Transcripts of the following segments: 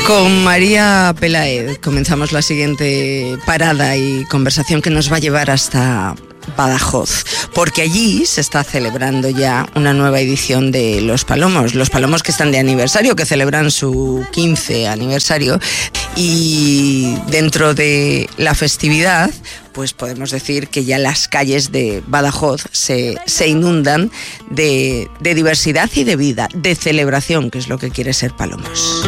Con María Peláez comenzamos la siguiente parada y conversación que nos va a llevar hasta Badajoz, porque allí se está celebrando ya una nueva edición de Los Palomos que están de aniversario, que celebran su 15 aniversario, y dentro de la festividad pues podemos decir que ya las calles de Badajoz se inundan de diversidad y de vida, de celebración, que es lo que quiere ser Palomos.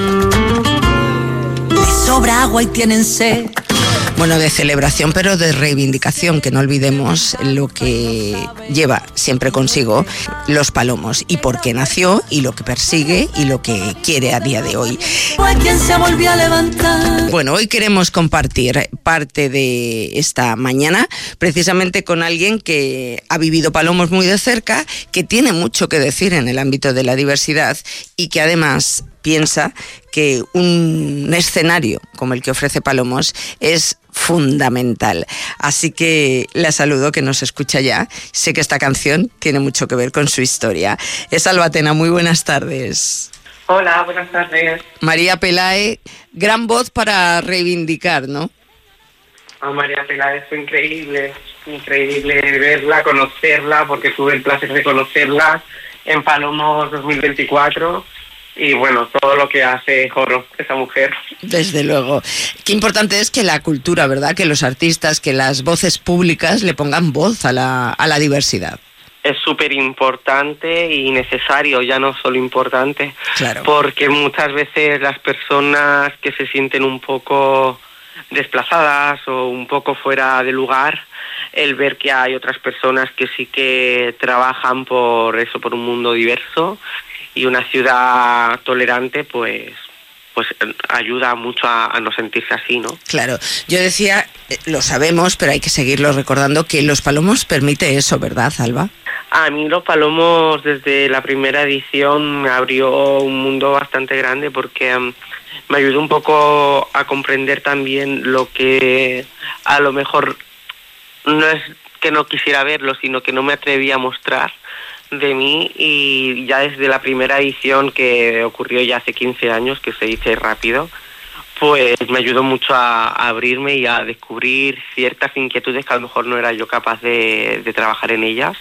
Les sobra agua y tienen sed. Bueno, de celebración, pero de reivindicación, que no olvidemos lo que lleva siempre consigo Los Palomos, y por qué nació, y lo que persigue, y lo que quiere a día de hoy. ¿Quién se volvió a levantar? Bueno, hoy queremos compartir parte de esta mañana precisamente con alguien que ha vivido Palomos muy de cerca, que tiene mucho que decir en el ámbito de la diversidad y que además piensa que un escenario como el que ofrece Palomos es fundamental. Así que la saludo, que nos escucha ya. Sé que esta canción tiene mucho que ver con su historia. Es Alba Tena, muy buenas tardes. Hola, buenas tardes. María Peláez, gran voz para reivindicar, ¿no? María Peláez fue increíble verla, conocerla, porque tuve el placer de conocerla en Palomos 2024. Y bueno, todo lo que hace Joro, esa mujer. Desde luego. Qué importante es que la cultura, ¿verdad? Que los artistas, que las voces públicas le pongan voz a la diversidad. Es súper importante y necesario, ya no solo importante. Claro. Porque muchas veces las personas que se sienten un poco desplazadas o un poco fuera de lugar, el ver que hay otras personas que sí que trabajan por eso, por un mundo diverso y una ciudad tolerante, pues ayuda mucho a no sentirse así, ¿no? Claro, yo decía, lo sabemos, pero hay que seguirlo recordando, que Los Palomos permite eso, ¿verdad, Alba? A mí Los Palomos desde la primera edición me abrió un mundo bastante grande, porque me ayudó un poco a comprender también lo que a lo mejor no es que no quisiera verlo, sino que no me atrevía a mostrar de mí. Y ya desde la primera edición, que ocurrió ya hace 15 años, que se dice rápido, pues me ayudó mucho a abrirme y a descubrir ciertas inquietudes que a lo mejor no era yo capaz de trabajar en ellas.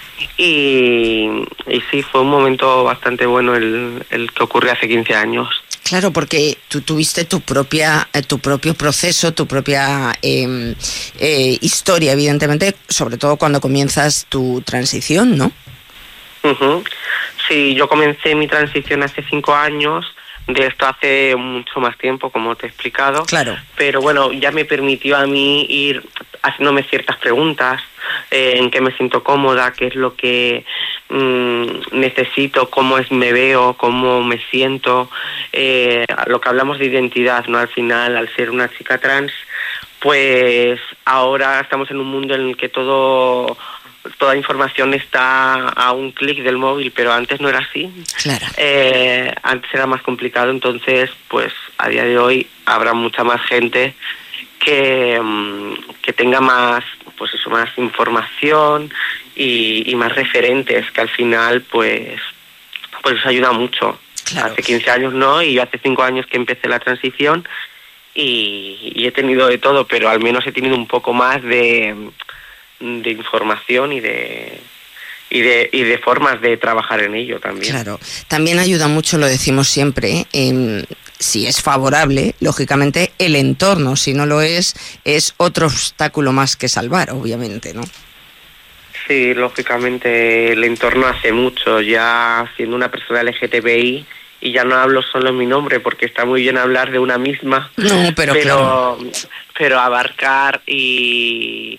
Y sí, fue un momento bastante bueno el que ocurrió hace 15 años. Claro, porque tú tuviste tu propio proceso, tu propia historia, evidentemente, sobre todo cuando comienzas tu transición, ¿no? Uh-huh. Sí, yo comencé mi transición hace 5 años, de esto hace mucho más tiempo, como te he explicado. Claro. Pero bueno, ya me permitió a mí ir haciéndome ciertas preguntas, en qué me siento cómoda, qué es lo que necesito, me veo, cómo me siento, lo que hablamos de identidad, ¿no? Al final, al ser una chica trans, pues ahora estamos en un mundo en el que toda información está a un clic del móvil, pero antes no era así. Claro. Antes era más complicado, entonces pues a día de hoy habrá mucha más gente que tenga más información y más referentes, que al final pues ayuda mucho. Claro. Hace 15 años no, y yo hace 5 años que empecé la transición y he tenido de todo, pero al menos he tenido un poco más de información y de formas de trabajar en ello también. Claro, también ayuda mucho, lo decimos siempre, si es favorable, lógicamente, el entorno. Si no lo es otro obstáculo más que salvar, obviamente, ¿no? Sí, lógicamente el entorno hace mucho. Ya siendo una persona LGTBI, y ya no hablo solo en mi nombre, porque está muy bien hablar de una misma, no, pero claro. Pero abarcar y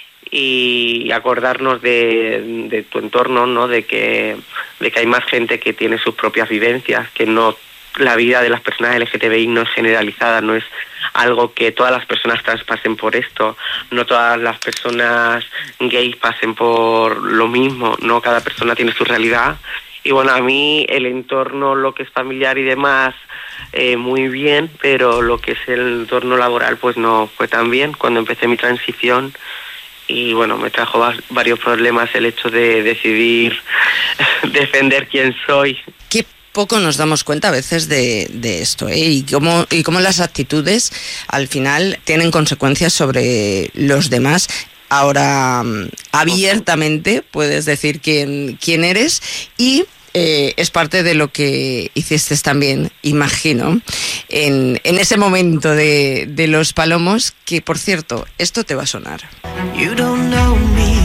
acordarnos de tu entorno, ¿no? De que hay más gente que tiene sus propias vivencias, que no, la vida de las personas LGTBI no es generalizada, no es algo que todas las personas trans pasen por esto, no todas las personas gays pasen por lo mismo, no, cada persona tiene su realidad. Y bueno, a mí el entorno, lo que es familiar y demás, muy bien, pero lo que es el entorno laboral pues no fue tan bien cuando empecé mi transición. Y bueno, me trajo varios problemas el hecho de decidir defender quién soy. ¿Qué poco nos damos cuenta a veces de esto, ¿eh? Y cómo las actitudes al final tienen consecuencias sobre los demás. Ahora abiertamente puedes decir quién eres y es parte de lo que hiciste también, imagino, en ese momento de Los Palomos, que por cierto, esto te va a sonar. You don't know me.